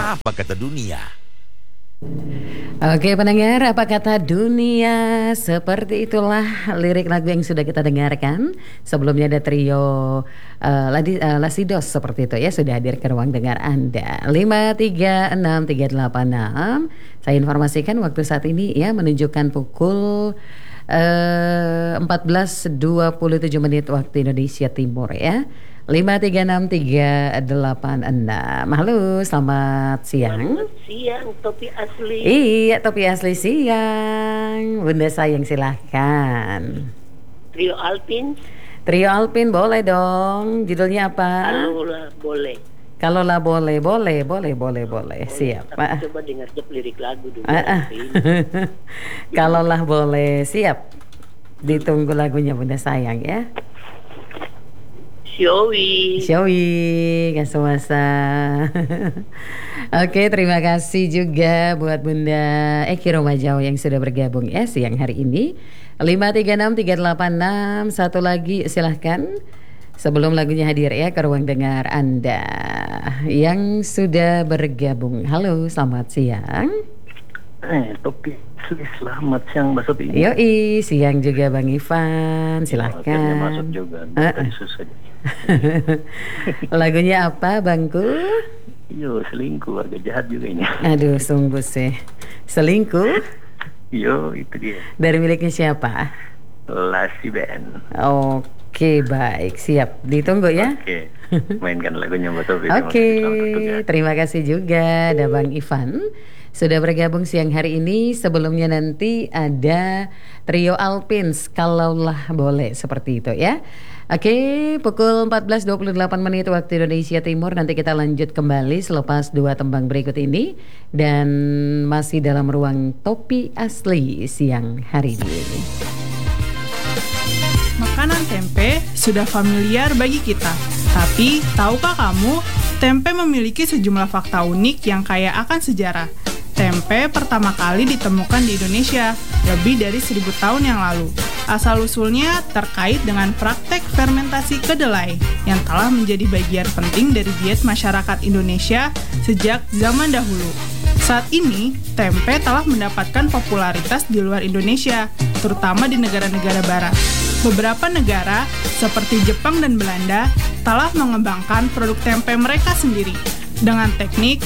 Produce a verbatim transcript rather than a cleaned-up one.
Apa kata dunia? Oke pendengar, apa kata dunia? Seperti itulah lirik lagu yang sudah kita dengarkan. Sebelumnya ada trio uh, Ladi, uh, Lasidos seperti itu ya, sudah hadir ke ruang dengar Anda. Lima tiga enam tiga delapan enam. Saya informasikan waktu saat ini ya menunjukkan pukul uh, empat belas dua puluh tujuh menit waktu Indonesia Timur ya. lima tiga enam tiga delapan enam. Halo, selamat siang. Selamat siang, Topi Asli. Iya, Topi Asli siang. Bunda sayang silahkan. Trio Alpin. Trio Alpin boleh dong. Judulnya apa? Kalaulah boleh. Kalaulah boleh, boleh, boleh, boleh, boleh. Siap. Tapi coba dengar jep lirik lagu dulu. Ah, ah. Kalaulah boleh, siap. Ditunggu lagunya Bunda sayang ya. Syowi. Syowi, Kasumasa. Oke, terima kasih juga buat Bunda Eki Romajau yang sudah bergabung ya siang hari ini. lima tiga enam tiga delapan enam. Satu lagi silahkan. Sebelum lagunya hadir ya ke ruang dengar Anda yang sudah bergabung. Halo, selamat siang. Eh, Topi selamat siang Mbak Sopi. Yoi, siang juga Bang Ivan, silahkan. Akhirnya masuk juga. Uh-uh. Susah. Lagunya apa Bangku? Yo, selingkuh, agak jahat juga ini. Aduh, sungguh sih. Selingkuh? Yo, itu dia. Dari miliknya siapa? Lasi Band. Oke, baik, siap. Ditunggu ya. Oke, mainkan lagunya Mbak Sofi. Oke, terima kasih juga ada Bang Ivan sudah bergabung siang hari ini. Sebelumnya nanti ada Trio Alpins, kalaulah boleh, seperti itu ya. Oke, pukul empat belas dua puluh delapan menit waktu Indonesia Timur. Nanti kita lanjut kembali selepas dua tembang berikut ini. Dan masih dalam ruang Topi Asli siang hari ini. Makanan tempe sudah familiar bagi kita. Tapi, tahukah kamu, tempe memiliki sejumlah fakta unik yang kaya akan sejarah. Tempe pertama kali ditemukan di Indonesia lebih dari seribu tahun yang lalu. Asal-usulnya terkait dengan praktek fermentasi kedelai yang telah menjadi bagian penting dari diet masyarakat Indonesia sejak zaman dahulu. Saat ini, tempe telah mendapatkan popularitas di luar Indonesia, terutama di negara-negara barat. Beberapa negara, seperti Jepang dan Belanda, telah mengembangkan produk tempe mereka sendiri dengan teknik